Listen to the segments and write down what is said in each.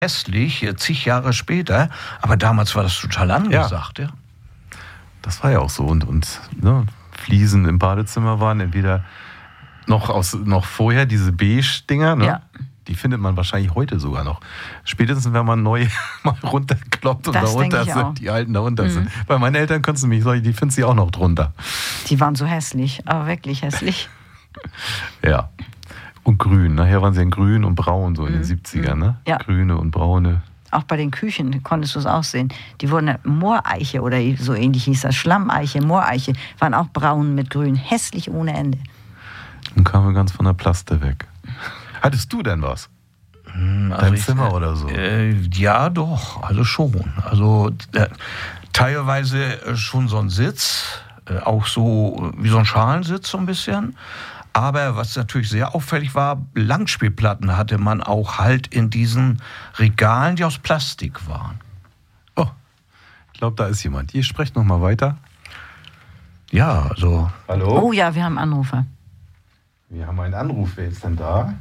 hässlich, zig Jahre später, aber damals war das total angesagt, ja. Das war ja auch so. Und ne, Fliesen im Badezimmer waren entweder noch vorher diese Beige-Dinger, ne? Ja. Die findet man wahrscheinlich heute sogar noch. Spätestens, wenn man neu mal runterkloppt und Das darunter denke ich auch. sind, die alten darunter sind. Bei meinen Eltern kannst du mich sagen, die finden sie auch noch drunter. Die waren so hässlich, aber wirklich hässlich. Ja. Und grün. Nachher waren sie in grün und braun so in den 70ern, ne? Ja. Grüne und braune. Auch bei den Küchen konntest du es auch sehen. Die wurden Mooreiche oder so ähnlich hieß das. Schlameiche, Mooreiche waren auch braun mit grün. Hässlich ohne Ende. Nun kamen wir ganz von der Plaste weg. Hattest du denn was? Dein Zimmer oder so? Ja, doch, also schon. Also teilweise schon so ein Sitz, auch so wie so ein Schalensitz so ein bisschen. Aber was natürlich sehr auffällig war, Langspielplatten hatte man auch halt in diesen Regalen, die aus Plastik waren. Oh, ich glaube, da ist jemand. Ihr sprecht noch mal weiter. Ja, also... Hallo? Oh ja, wir haben Anrufer. Wir haben einen Anruf. Wer ist denn da?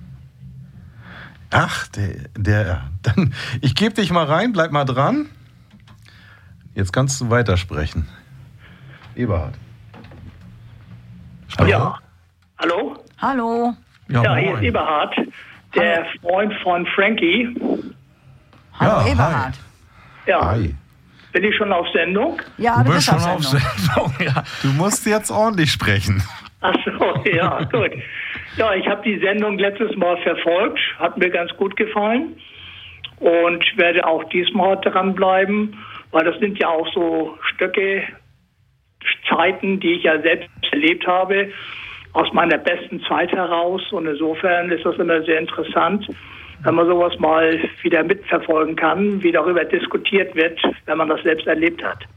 Ach, dann, ich gebe dich mal rein, bleib mal dran. Jetzt kannst du weitersprechen. Eberhard. Ja. Hallo? Hallo. Ja, hier ist Eberhard, der Freund von Frankie. Hallo Ja, Eberhard. Ja. Hi. Bin ich schon auf Sendung? Ja, Du bist schon auf Sendung. Sendung, ja. Du musst jetzt ordentlich sprechen. Ach so, ja, gut. Ja, ich habe die Sendung letztes Mal verfolgt, hat mir ganz gut gefallen und werde auch diesmal dranbleiben, weil das sind ja auch so Stöcke, Zeiten, die ich ja selbst erlebt habe, aus meiner besten Zeit heraus, und insofern ist das immer sehr interessant, wenn man sowas mal wieder mitverfolgen kann, wie darüber diskutiert wird, wenn man das selbst erlebt hat.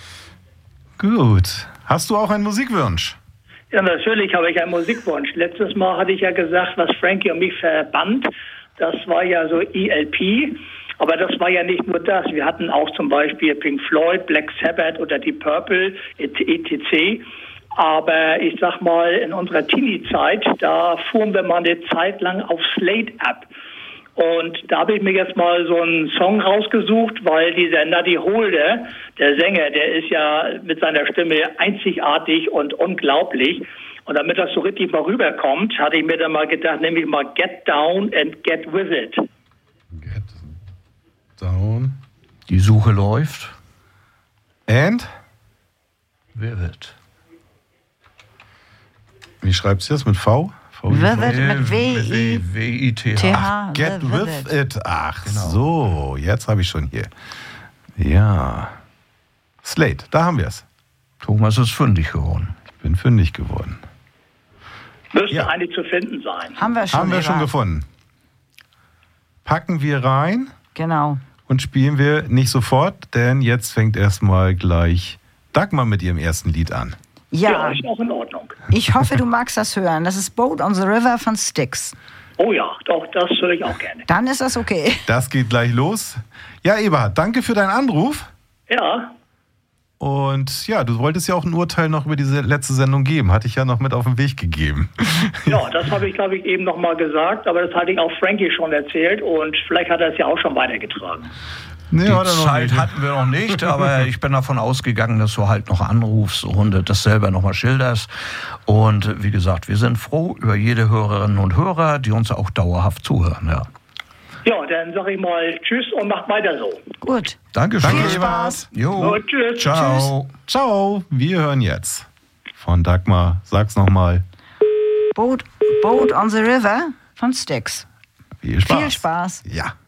Gut. Hast du auch einen Musikwunsch? Ja, natürlich habe ich einen Musikwunsch. Letztes Mal hatte ich ja gesagt, was Frankie und mich verband, das war ja so ELP, aber das war ja nicht nur das. Wir hatten auch zum Beispiel Pink Floyd, Black Sabbath oder Deep Purple, etc. Aber ich sag mal, in unserer Teenie-Zeit, da fuhren wir mal eine Zeit lang auf Slate ab. Und da habe ich mir jetzt mal so einen Song rausgesucht, weil dieser Nuddy Holder, der Sänger, der ist ja mit seiner Stimme einzigartig und unglaublich. Und damit das so richtig mal rüberkommt, hatte ich mir dann mal gedacht, nämlich mal Get Down and Get With It. Get down. Die Suche läuft. And? With it. Wie schreibst du das? Mit V? With it mit W-I-T-H. W-I-T-H. Get with it. Ach Genau. so, jetzt habe ich schon hier. Ja. Slate, da haben wir es. Thomas ist fündig geworden. Ich bin fündig geworden. Müsste Ja. eigentlich zu finden sein. Haben wir schon. Haben wir schon Eberhard. gefunden. Packen wir rein Genau. und spielen wir nicht sofort, denn jetzt fängt erstmal gleich Dagmar mit ihrem ersten Lied an. Ja, Ist auch in Ordnung. ich hoffe, du magst das hören. Das ist Boat on the River von Styx. Oh ja, doch, das höre ich auch gerne. Dann ist das okay. Das geht gleich los. Ja, Eberhard, danke für deinen Anruf. Ja, Und ja, du wolltest ja auch ein Urteil noch über diese letzte Sendung geben. Hatte ich ja noch mit auf den Weg gegeben. ja, das habe ich, glaube ich, eben noch mal gesagt, aber das hatte ich auch Frankie schon erzählt und vielleicht hat er es ja auch schon weitergetragen. Nee, Die hat er noch Zeit nicht. hatten wir noch nicht, aber ich bin davon ausgegangen, dass du halt noch anrufst und das selber nochmal schilderst. Und wie gesagt, wir sind froh über jede Hörerinnen und Hörer, die uns auch dauerhaft zuhören. Ja. Ja, dann sage ich mal Tschüss und macht weiter so. Gut. Dankeschön. Danke, Eberhard. Jo. Gut, tschüss. Ciao. Ciao, wir hören jetzt von Dagmar. Sag's nochmal. Boat on the River von Styx. Viel Spaß. Viel Spaß. Ja.